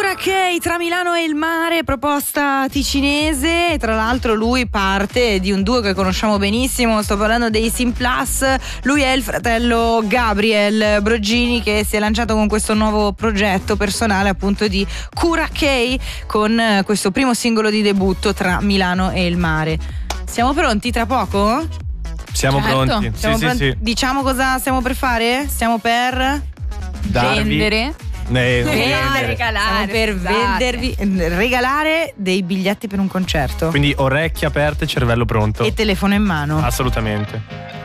Cura-Kay tra Milano e il mare, proposta ticinese. Tra l'altro lui parte di un duo che conosciamo benissimo, sto parlando dei Simplus. Lui è il fratello Gabriel Broggini, che si è lanciato con questo nuovo progetto personale, appunto, di Cura-Kay, con questo primo singolo di debutto, Tra Milano e il mare. Siamo pronti tra poco? Siamo pronti. Siamo pronti. Sì. Diciamo cosa stiamo per fare? Stiamo per vendere. Regalare, regalare, per vendervi, regalare dei biglietti per un concerto. Quindi orecchie aperte, cervello pronto. E telefono in mano. Assolutamente.